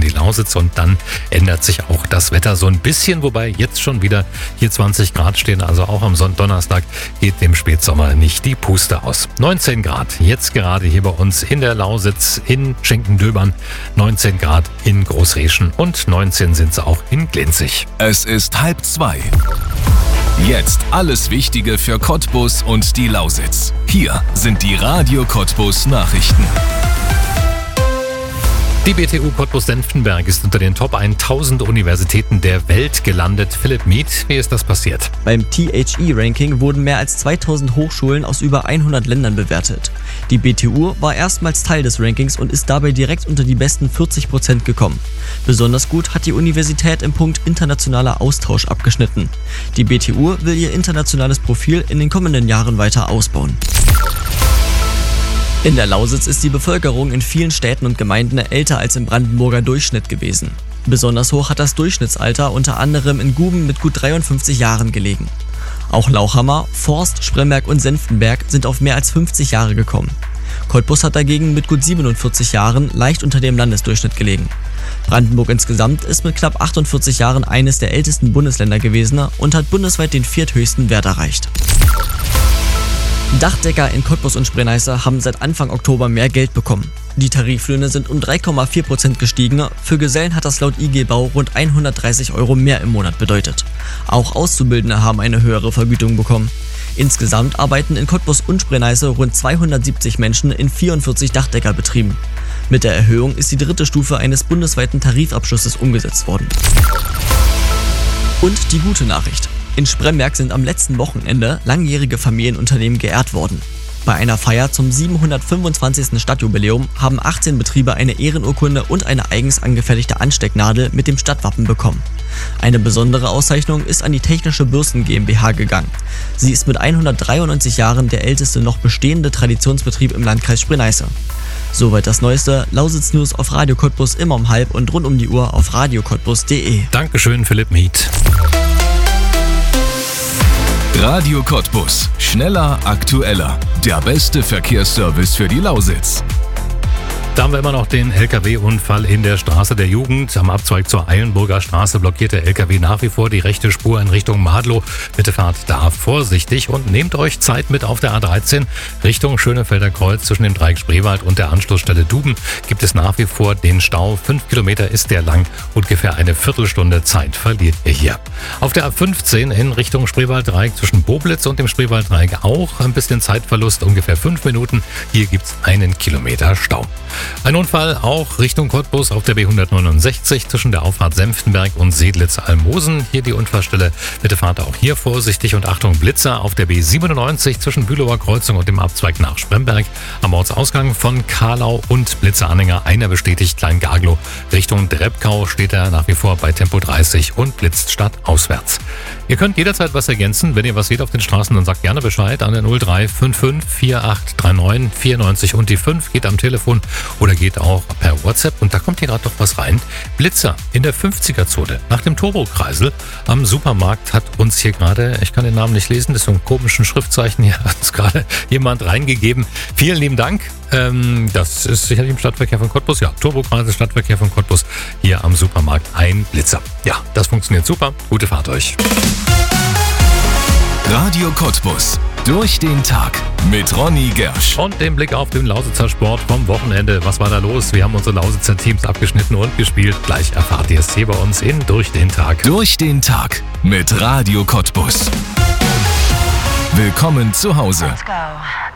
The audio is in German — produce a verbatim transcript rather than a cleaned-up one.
die Lausitz und dann ändert sich auch das Wetter so ein bisschen, wobei jetzt schon wieder hier zwanzig Grad stehen, also auch am Sonntag geht dem Spätsommer nicht die Puste aus. neunzehn Grad jetzt gerade hier bei uns in der Lausitz, in Schenkendöbern, neunzehn Grad in Großreschen und neunzehn sind es auch in Glenzig. Es ist halb zwei. Jetzt alles Wichtige für Cottbus und die Lausitz. Hier sind die Radio Cottbus Nachrichten. Die B T U Cottbus-Senftenberg ist unter den Top tausend Universitäten der Welt gelandet. Philipp Mieth, wie ist das passiert? Beim T H E-Ranking wurden mehr als zweitausend Hochschulen aus über hundert Ländern bewertet. Die B T U war erstmals Teil des Rankings und ist dabei direkt unter die besten vierzig Prozent gekommen. Besonders gut hat die Universität im Punkt internationaler Austausch abgeschnitten. Die B T U will ihr internationales Profil in den kommenden Jahren weiter ausbauen. In der Lausitz ist die Bevölkerung in vielen Städten und Gemeinden älter als im Brandenburger Durchschnitt gewesen. Besonders hoch hat das Durchschnittsalter unter anderem in Guben mit gut dreiundfünfzig Jahren gelegen. Auch Lauchhammer, Forst, Spremberg und Senftenberg sind auf mehr als fünfzig Jahre gekommen. Cottbus hat dagegen mit gut siebenundvierzig Jahren leicht unter dem Landesdurchschnitt gelegen. Brandenburg insgesamt ist mit knapp achtundvierzig Jahren eines der ältesten Bundesländer gewesen und hat bundesweit den vierthöchsten Wert erreicht. Dachdecker in Cottbus und Spree-Neiße haben seit Anfang Oktober mehr Geld bekommen. Die Tariflöhne sind um drei Komma vier Prozent gestiegen. Für Gesellen hat das laut I G Bau rund hundertdreißig Euro mehr im Monat bedeutet. Auch Auszubildende haben eine höhere Vergütung bekommen. Insgesamt arbeiten in Cottbus und Spree-Neiße rund zweihundertsiebzig Menschen in vierundvierzig Dachdeckerbetrieben. Mit der Erhöhung ist die dritte Stufe eines bundesweiten Tarifabschlusses umgesetzt worden. Und die gute Nachricht. In Spremberg sind am letzten Wochenende langjährige Familienunternehmen geehrt worden. Bei einer Feier zum siebenhundertfünfundzwanzigsten Stadtjubiläum haben achtzehn Betriebe eine Ehrenurkunde und eine eigens angefertigte Anstecknadel mit dem Stadtwappen bekommen. Eine besondere Auszeichnung ist an die Technische Bürsten GmbH gegangen. Sie ist mit hundertdreiundneunzig Jahren der älteste noch bestehende Traditionsbetrieb im Landkreis Spree-Neiße. Soweit das Neueste. Lausitz News auf Radio Cottbus immer um halb und rund um die Uhr auf radio cottbus punkt de. Dankeschön, Philipp Mieth. Radio Cottbus. Schneller, aktueller. Der beste Verkehrsservice für die Lausitz. Da haben wir immer noch den L K W-Unfall in der Straße der Jugend. Am Abzweig zur Eilenburger Straße blockiert der L K W nach wie vor die rechte Spur in Richtung Madlow. Bitte fahrt da vorsichtig und nehmt euch Zeit mit. Auf der A dreizehn Richtung Schönefelder Kreuz zwischen dem Dreieck Spreewald und der Anschlussstelle Duben gibt es nach wie vor den Stau. Fünf Kilometer ist der lang. Ungefähr eine Viertelstunde Zeit verliert ihr hier. Auf der A fünfzehn in Richtung Spreewald-Dreieck zwischen Boblitz und dem Spreewald-Dreieck auch ein bisschen Zeitverlust, ungefähr fünf Minuten. Hier gibt es einen Kilometer Stau. Ein Unfall auch Richtung Cottbus auf der B hundertneunundsechzig zwischen der Auffahrt Senftenberg und Seedlitz-Almosen. Hier die Unfallstelle. Bitte fahrt auch hier vorsichtig und Achtung Blitzer auf der B siebenundneunzig zwischen Bülauer Kreuzung und dem Abzweig nach Spremberg. Am Ortsausgang von Karlau und Blitzeranhänger. Einer bestätigt Klein-Gaglow. Richtung Drebkau steht er nach wie vor bei Tempo dreißig und blitzt stadtauswärts. Ihr könnt jederzeit was ergänzen. Wenn ihr was seht auf den Straßen, dann sagt gerne Bescheid an der null drei fünf fünf vier acht drei neun vier neun und die fünf. Geht am Telefon oder geht auch per WhatsApp. Und da kommt hier gerade noch was rein. Blitzer in der fünfziger-Zone nach dem Turbokreisel am Supermarkt hat uns hier gerade, ich kann den Namen nicht lesen, das ist so ein komischen Schriftzeichen, hier hat uns gerade jemand reingegeben. Vielen lieben Dank. Ähm, das ist sicherlich im Stadtverkehr von Cottbus. Ja, Turbokreisel, Stadtverkehr von Cottbus, hier am Supermarkt ein Blitzer. Ja, das funktioniert super. Gute Fahrt euch. Radio Cottbus. Durch den Tag mit Ronny Gersch. Und den Blick auf den Lausitzer Sport vom Wochenende. Was war da los? Wir haben unsere Lausitzer Teams abgeschnitten und gespielt. Gleich erfahrt ihr es hier bei uns in Durch den Tag. Durch den Tag mit Radio Cottbus. Willkommen zu Hause. Let's go.